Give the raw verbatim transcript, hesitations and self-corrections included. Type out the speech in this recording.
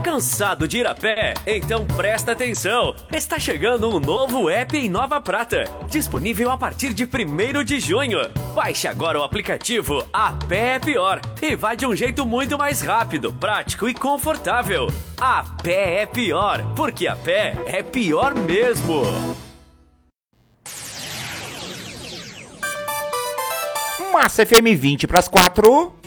cansado de ir a pé? Então presta atenção! Está chegando um novo app em Nova Prata, disponível a partir de primeiro de junho. Baixe agora o aplicativo A Pé é Pior e vá de um jeito muito mais rápido, prático e confortável. A Pé é Pior, porque a pé é pior mesmo. Massa F M vinte para as quatro.